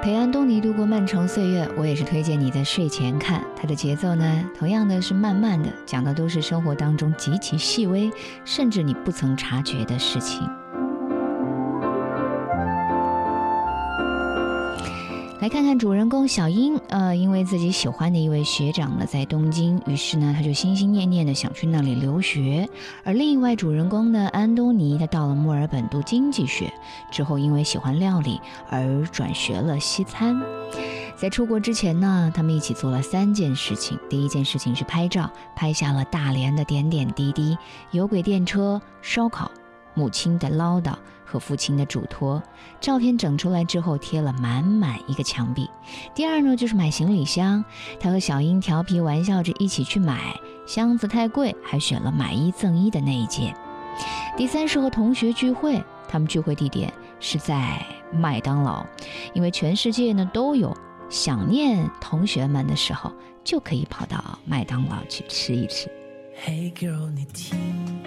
陪安东尼度过漫长岁月，我也是推荐你在睡前看。它的节奏呢，同样的是慢慢的，讲的都是生活当中极其细微，甚至你不曾察觉的事情。来看看主人公小英，因为自己喜欢的一位学长呢在东京，于是呢他就心心念念的想去那里留学。而另一位主人公呢安东尼，他到了墨尔本读经济学，之后因为喜欢料理而转学了西餐。在出国之前呢，他们一起做了3件事情。第一件事情是拍照，拍下了大连的点点滴滴，有轨电车、烧烤、母亲的唠叨和父亲的嘱托。照片整出来之后贴了满满一个墙壁。第二呢，就是买行李箱，他和小英调皮玩笑着一起去买，箱子太贵，还选了买1赠1的那一件。第三是和同学聚会，他们聚会地点是在麦当劳，因为全世界呢都有，想念同学们的时候就可以跑到麦当劳去吃一吃。 Hey girl 你听